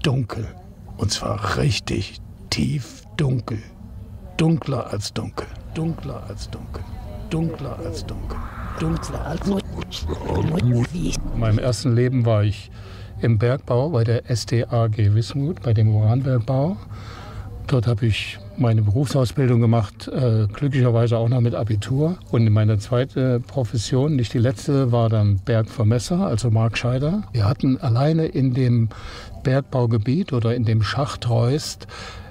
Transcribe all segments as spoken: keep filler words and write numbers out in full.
dunkel. Und zwar richtig tief dunkel. Dunkler als dunkel. Dunkler als dunkel. Dunkler als dunkel. Dunkler als dunkel. In meinem ersten Leben war ich im Bergbau bei der S D A G Wismut, bei dem Uranbergbau. Dort habe ich meine Berufsausbildung gemacht, äh, glücklicherweise auch noch mit Abitur. Und meine zweite Profession, nicht die letzte, war dann Bergvermesser, also Markscheider. Wir hatten alleine in dem Bergbaugebiet oder in dem Schacht Reust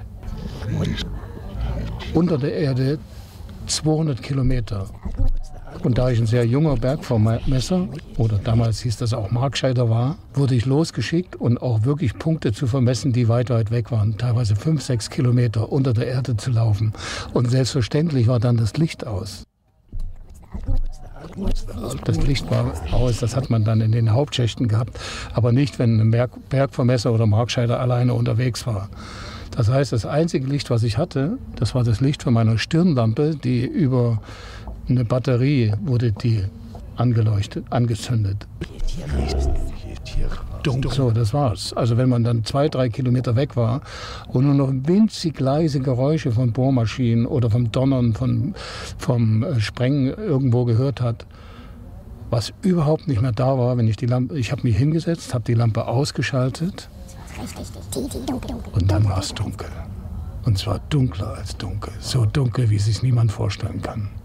unter der Erde zweihundert Kilometer. Und da ich ein sehr junger Bergvermesser, oder damals hieß das auch Markscheider war, wurde ich losgeschickt und auch wirklich Punkte zu vermessen, die weit, weit weg waren. Teilweise fünf, sechs Kilometer unter der Erde zu laufen. Und selbstverständlich war dann das Licht aus. Das Licht war aus, das hat man dann in den Hauptschächten gehabt, aber nicht, wenn ein Berg, Bergvermesser oder Markscheider alleine unterwegs war. Das heißt, das einzige Licht, was ich hatte, das war das Licht von meiner Stirnlampe, die über eine Batterie wurde die angeleuchtet, angezündet. So, das war's. Also wenn man dann zwei, drei Kilometer weg war und nur noch winzig leise Geräusche von Bohrmaschinen oder vom Donnern, von, vom Sprengen irgendwo gehört hat, was überhaupt nicht mehr da war, wenn ich die Lampe, ich habe mich hingesetzt, habe die Lampe ausgeschaltet und dann war es dunkel. Und zwar dunkler als dunkel, so dunkel, wie es sich niemand vorstellen kann.